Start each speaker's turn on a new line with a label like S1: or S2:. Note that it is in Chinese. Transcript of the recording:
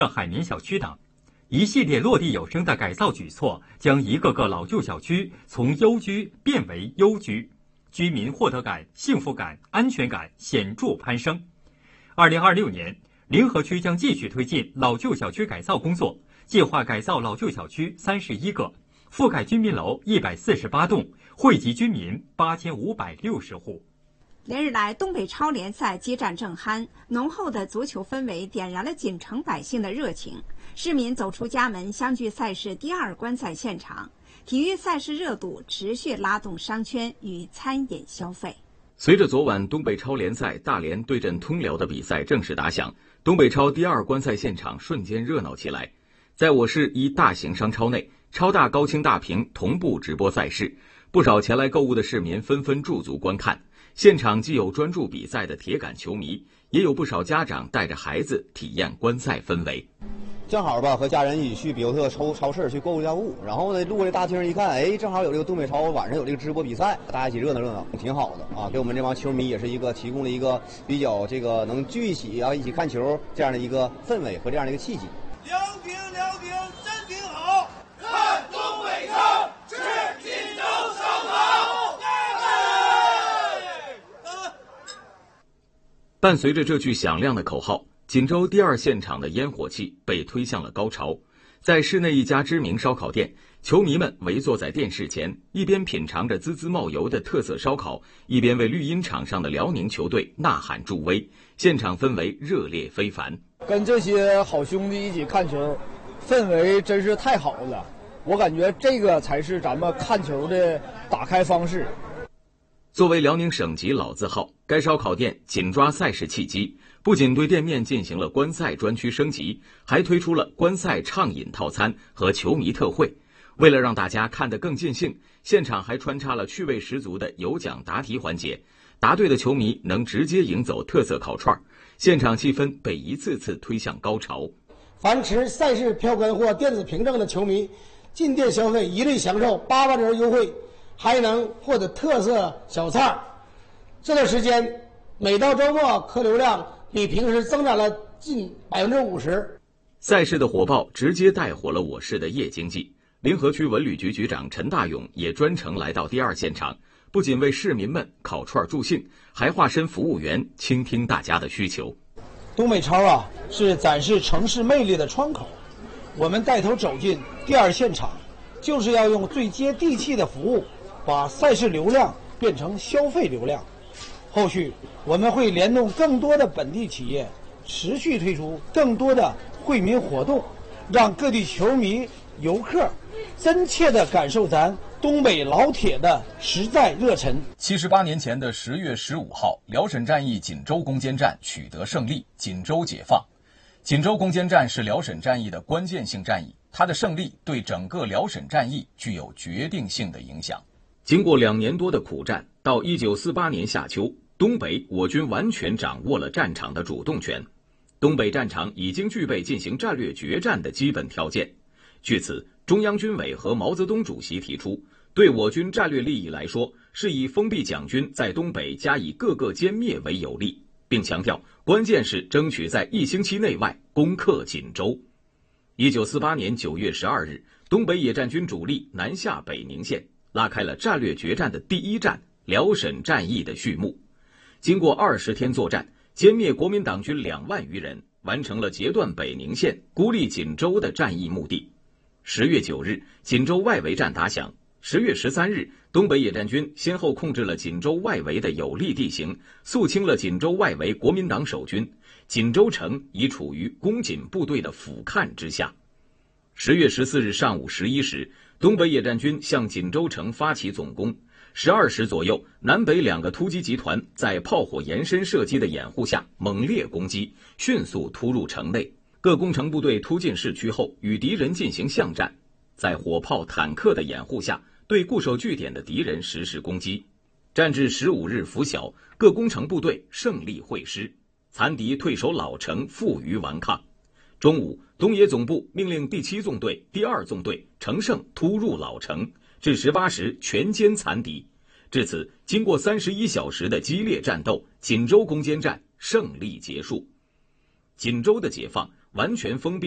S1: 海绵小区等。一系列落地有声的改造举措，将一个个老旧小区从幽居变为优居，居民获得感、幸福感、安全感显著攀升。2026年，临河区将继续推进老旧小区改造工作，计划改造老旧小区31个，覆盖居民楼148栋，惠及居民8560户。
S2: 连日来，东北超联赛激战正酣，浓厚的足球氛围点燃了锦城百姓的热情。市民走出家门，相聚赛事第2观赛现场。体育赛事热度持续拉动商圈与餐饮消费。
S3: 随着昨晚东北超联赛大连对阵通辽的比赛正式打响，东北超第2观赛现场瞬间热闹起来。在我市一大型商超内，超大高清大屏同步直播赛事，不少前来购物的市民纷纷驻足观看。现场既有专注比赛的铁杆球迷，也有不少家长带着孩子体验观赛氛围。
S4: 正好吧，和家人一起去比尤特超市去购物家务，然后呢，路过这大厅一看，哎，正好有这个东北超晚上有这个直播比赛，大家一起热闹，挺好的啊，给我们这帮球迷也是提供了一个比较能聚一起啊，一起看球这样的一个氛围和这样的一个契机。
S5: 辽宁真挺好，看东北超吃锦州烧烤。
S3: 伴随着这句响亮的口号，锦州第2现场的烟火气被推向了高潮。在市内一家知名烧烤店，球迷们围坐在电视前，一边品尝着滋滋冒油的特色烧烤，一边为绿茵场上的辽宁球队呐喊助威，现场氛围热烈非凡。
S6: 跟这些好兄弟一起看球，氛围真是太好了，我感觉这个才是咱们看球的打开方式。
S3: 作为辽宁省级老字号，该烧烤店紧抓赛事契机，不仅对店面进行了观赛专区升级，还推出了观赛畅饮套餐和球迷特惠。为了让大家看得更尽兴，现场还穿插了趣味十足的有奖答题环节，答对的球迷能直接赢走特色烤串，现场气氛被一次次推向高潮。
S7: 凡持赛事票根或电子凭证的球迷，进店消费一律享受8折优惠，还能获得特色小菜。这段时间，每到周末客流量比平时增长了近50%。
S3: 赛事的火爆直接带火了我市的夜经济。临河区文旅局局长陈大勇也专程来到第2现场，不仅为市民们烤串助兴，还化身服务员，倾听大家的需求。
S6: 东北超啊，是展示城市魅力的窗口。我们带头走进第2现场，就是要用最接地气的服务，把赛事流量变成消费流量。后续我们会联动更多的本地企业，持续推出更多的惠民活动，让各地球迷、游客真切地感受咱东北老铁的实在热忱。
S8: 78年前的10月15号，辽沈战役锦州攻坚战取得胜利，锦州解放。锦州攻坚战是辽沈战役的关键性战役，它的胜利对整个辽沈战役具有决定性的影响。
S3: 经过2年多的苦战，到1948年夏秋，东北我军完全掌握了战场的主动权。东北战场已经具备进行战略决战的基本条件。据此，中央军委和毛泽东主席提出，对我军战略利益来说，是以封闭蒋军在东北加以各个歼灭为有利，并强调关键是争取在1星期内外攻克锦州。1948年9月12日，东北野战军主力南下北宁县，拉开了战略决战的第1战辽沈战役的序幕。经过20天作战，歼灭国民党军2万余人，完成了截断北宁县、孤立锦州的战役目的。10月9日，锦州外围战打响。10月13日，东北野战军先后控制了锦州外围的有利地形，肃清了锦州外围国民党守军，锦州城已处于攻锦部队的俯瞰之下。10月14日上午11时，东北野战军向锦州城发起总攻。12时左右，南北2个突击集团在炮火延伸射击的掩护下猛烈攻击，迅速突入城内。各攻城部队突进市区后，与敌人进行巷战，在火炮、坦克的掩护下，对固守据点的敌人实施攻击。战至15日拂晓，各攻城部队胜利会师，残敌退守老城，负隅顽抗。中午，东野总部命令第7纵队、第2纵队乘胜突入老城，至18时全歼残敌。至此，经过31小时的激烈战斗，锦州攻坚战胜利结束。锦州的解放完全封闭